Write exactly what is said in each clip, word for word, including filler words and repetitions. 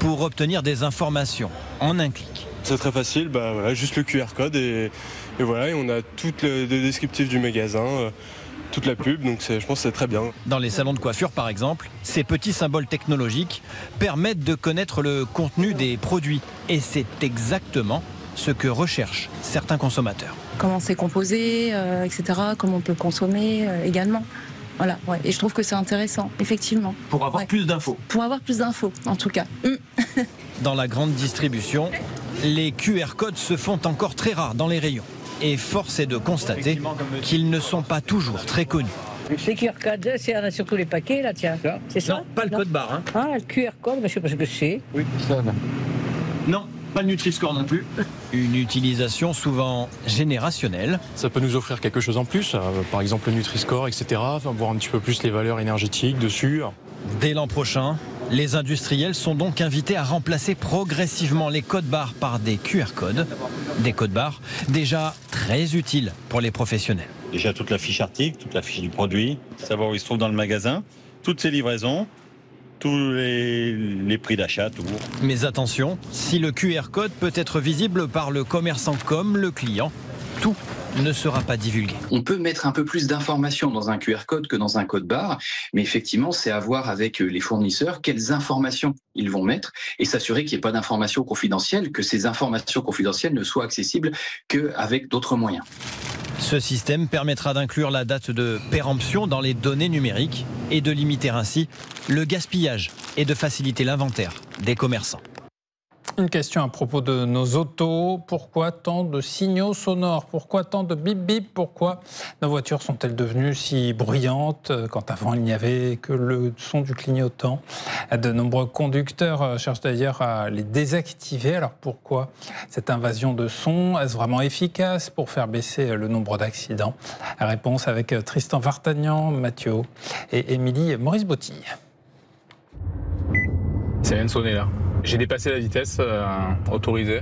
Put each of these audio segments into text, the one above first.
pour obtenir des informations en un clic. C'est très facile, bah voilà, juste le Q R code et, et voilà, et on a tout le, le descriptif du magasin, euh, toute la pub, donc c'est, je pense que c'est très bien. Dans les salons de coiffure par exemple, ces petits symboles technologiques permettent de connaître le contenu des produits et c'est exactement ce que recherchent certains consommateurs. Comment c'est composé, euh, et cetera, comment on peut le consommer euh, également. Voilà, ouais. Et je trouve que c'est intéressant, effectivement. Pour avoir ouais. plus d'infos. Pour avoir plus d'infos, en tout cas. Mm. Dans la grande distribution, les Q R codes se font encore très rares dans les rayons. Et force est de constater qu'ils ne sont pas toujours très connus. Les Q R codes, c'est sur tous les paquets, là, tiens. C'est ça? Non, pas le non. code barre. Hein. Ah, le Q R code, je ne sais pas ce que c'est. Oui, ça va. Non, pas le Nutri-Score non plus. Une utilisation souvent générationnelle. Ça peut nous offrir quelque chose en plus, euh, par exemple le Nutri-Score, et cetera. Enfin, voir un petit peu plus les valeurs énergétiques dessus. Dès l'an prochain, les industriels sont donc invités à remplacer progressivement les codes barres par des Q R codes. Des codes barres déjà très utiles pour les professionnels. Déjà toute la fiche article, toute la fiche du produit, savoir où il se trouve dans le magasin, toutes ses livraisons, tous les, les prix d'achat, tout. Mais attention, si le Q R code peut être visible par le commerçant comme le client, tout ne sera pas divulgué. On peut mettre un peu plus d'informations dans un Q R code que dans un code barre, mais effectivement, c'est à voir avec les fournisseurs quelles informations ils vont mettre et s'assurer qu'il n'y ait pas d'informations confidentielles, que ces informations confidentielles ne soient accessibles qu'avec d'autres moyens. Ce système permettra d'inclure la date de péremption dans les données numériques et de limiter ainsi le gaspillage et de faciliter l'inventaire des commerçants. Une question à propos de nos autos. Pourquoi tant de signaux sonores? Pourquoi tant de bip bip? Pourquoi nos voitures sont-elles devenues si bruyantes quand avant il n'y avait que le son du clignotant? De nombreux conducteurs cherchent d'ailleurs à les désactiver. Alors pourquoi cette invasion de son? Est-ce vraiment efficace pour faire baisser le nombre d'accidents? La réponse avec Tristan Vartagnan, Mathieu et Émilie Maurice-Bottille. Ça vient de sonner là. J'ai dépassé la vitesse euh, autorisée.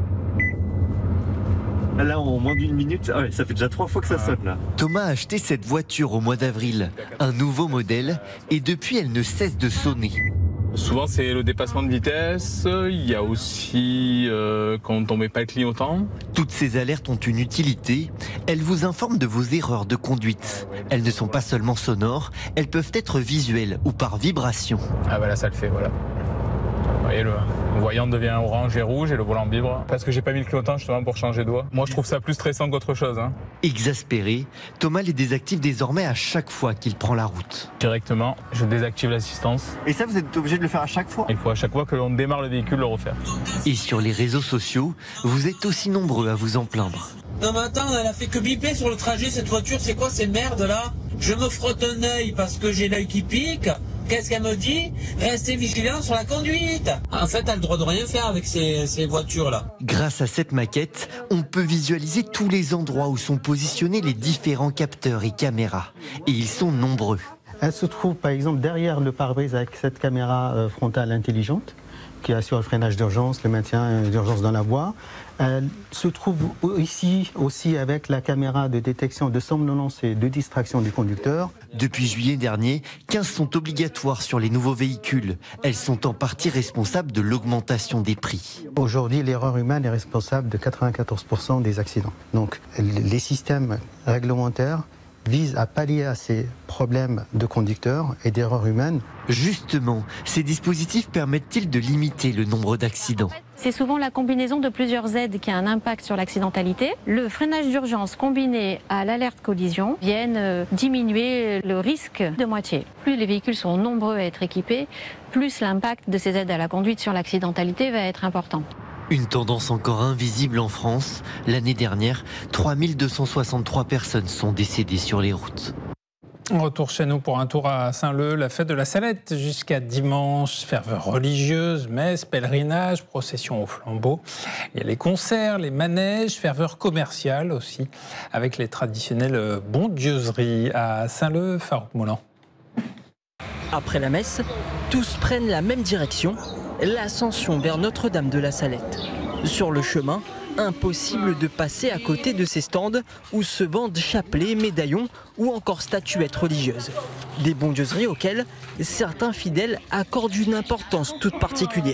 Là, en moins d'une minute, ah ouais, ça fait déjà trois fois que ça sonne là. Thomas a acheté cette voiture au mois d'avril, un nouveau modèle, et depuis elle ne cesse de sonner. Souvent c'est le dépassement de vitesse, il y a aussi euh, quand on ne met pas le clignotant. Toutes ces alertes ont une utilité, elles vous informent de vos erreurs de conduite. Elles ne sont pas seulement sonores, elles peuvent être visuelles ou par vibration. Ah bah là ça le fait, voilà. Vous voyez, le voyant devient orange et rouge et le volant vibre. Parce que j'ai pas mis le clignotant justement pour changer de voie. Moi je trouve ça plus stressant qu'autre chose. Hein. Exaspéré, Thomas les désactive désormais à chaque fois qu'il prend la route. Directement, je désactive l'assistance. Et ça, vous êtes obligé de le faire à chaque fois? Il faut à chaque fois que l'on démarre le véhicule le refaire. Et sur les réseaux sociaux, vous êtes aussi nombreux à vous en plaindre. Non mais attends, elle a fait que biper sur le trajet cette voiture, c'est quoi ces merdes là? Je me frotte un œil parce que j'ai l'œil qui pique. Qu'est-ce qu'elle me dit? Restez vigilant sur la conduite. En fait, elle a le droit de rien faire avec ces, ces voitures-là. Grâce à cette maquette, on peut visualiser tous les endroits où sont positionnés les différents capteurs et caméras. Et ils sont nombreux. Elle se trouve par exemple derrière le pare-brise avec cette caméra frontale intelligente qui assure le freinage d'urgence, le maintien d'urgence dans la voie. Elle se trouve ici aussi avec la caméra de détection de somnolence et de distraction du conducteur. Depuis juillet dernier, quinze sont obligatoires sur les nouveaux véhicules. Elles sont en partie responsables de l'augmentation des prix. Aujourd'hui, l'erreur humaine est responsable de quatre-vingt-quatorze pour cent des accidents. Donc les systèmes réglementaires vise à pallier à ces problèmes de conducteurs et d'erreurs humaines. Justement, ces dispositifs permettent-ils de limiter le nombre d'accidents? C'est souvent la combinaison de plusieurs aides qui a un impact sur l'accidentalité. Le freinage d'urgence combiné à l'alerte collision viennent diminuer le risque de moitié. Plus les véhicules sont nombreux à être équipés, plus l'impact de ces aides à la conduite sur l'accidentalité va être important. Une tendance encore invisible en France. L'année dernière, trois mille deux cent soixante-trois personnes sont décédées sur les routes. On retourne chez nous pour un tour à Saint-Leu, la fête de la Salette jusqu'à dimanche. Ferveur religieuse, messe, pèlerinage, procession au flambeau. Il y a les concerts, les manèges, ferveur commerciale aussi, avec les traditionnelles bondieuseries à Saint-Leu. Farouk Moulan. Après la messe, tous prennent la même direction, l'ascension vers Notre-Dame de la Salette. Sur le chemin, impossible de passer à côté de ces stands où se vendent chapelets, médaillons ou encore statuettes religieuses. Des bondieuseries auxquelles certains fidèles accordent une importance toute particulière.